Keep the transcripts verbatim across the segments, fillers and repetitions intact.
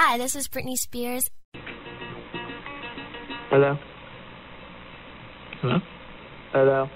Hi, this is Britney Spears. Hello? Hello? Hello?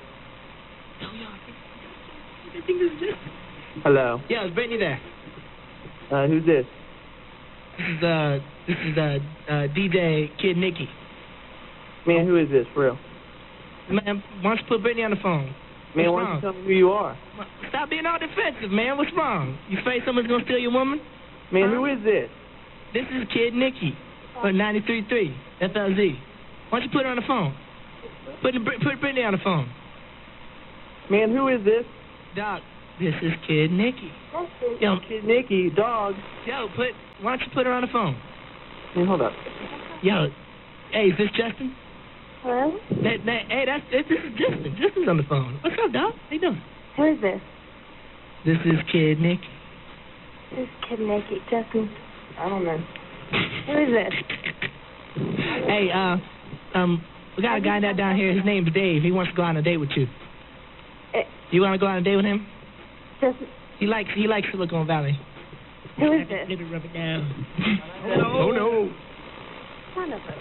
Hello? Yeah, it's Brittany there. Uh, who's this? This is, uh, this is, uh, uh, D J Kid Nicky. Man, who is this, for real? Man, why don't you put Brittany on the phone? Man, What's why don't wrong? you tell me who you are? Stop being all defensive, man. What's wrong? You afraid someone's gonna steal your woman? Man, huh? who is this? This is Kid Nicky on ninety-three point three F L Z. Why don't you put her on the phone? Put, put Brittany on the phone. Man, who is this? Doc, this is Kid Nicky. Yo, Kid Nicky, dog. yo, put, why don't you put her on the phone? Man, hold up. Yo, hey, is this Justin? Hello? That, that, hey, that's, this is Justin. Justin's on the phone. What's up, Doc? How you doing? Who is this? This is Kid Nicky. This is Kid Nicky. Justin, I don't know. Who is this? Hey, uh, um, we got a guy that down here. His name's Dave. He wants to go on a date with you. Uh, You want to go on a date with him? Justin, He likes he likes Silicon Valley. who is this? Let me rub it down. Oh, no. Son of a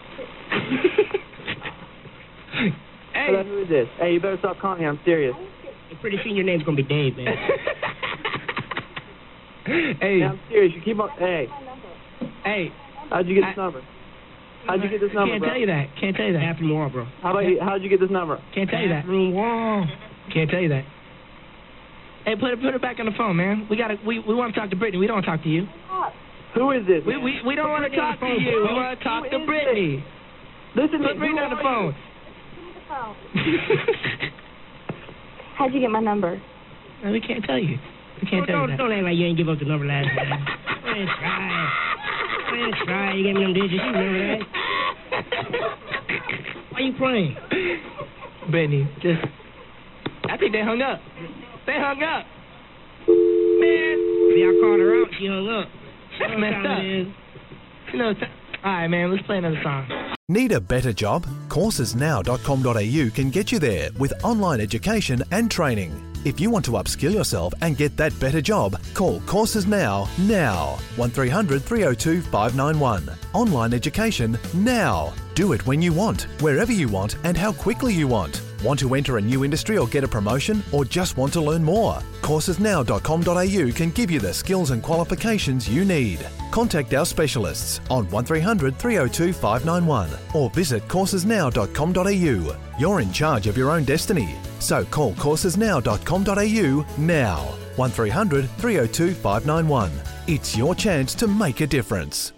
Hey, Hello, who is this? Hey, you better stop calling me. I'm serious. I'm pretty soon your name's gonna be Dave, man. Hey, Yeah, I'm serious. You keep on... Hey, hey. how'd you get this I- number? How'd you get this number, Can't bro? tell you that. Can't tell you that. Bathroom wall, bro. How about you, how'd you get this number? Can't tell you that. Bathroom wall. Can't tell you that. Hey, put it put it back on the phone, man. We gotta we, we want to talk to Brittany. We don't want to talk to you. Who is this? We we, we don't want to talk to you. We want to talk Who to is Brittany. Listen to Put me. Brittany Who on the are phone. How'd you get my number? No, we can't tell you. We can't tell you that. Don't act like you ain't give up the number last time. Go ahead, try. Go ahead, try. You gave me them digits. You remember that? Why you playing? Brittany, just... I think they hung up. They hung up. Man. See, I called her out. She hung up. That's You know what messed time up. it is. You know, t- all right, man, let's play another song. Need a better job? courses now dot com dot a u can get you there with online education and training. If you want to upskill yourself and get that better job, call Courses Now, now. one three hundred three oh two five nine one. Online education now. Do it when you want, wherever you want and how quickly you want. Want to enter a new industry or get a promotion, or just want to learn more? courses now dot com dot a u can give you the skills and qualifications you need. Contact our specialists on one three hundred three oh two five nine one or visit courses now dot com dot a u. You're in charge of your own destiny, so call courses now dot com dot a u now. one three hundred three oh two five nine one. It's your chance to make a difference.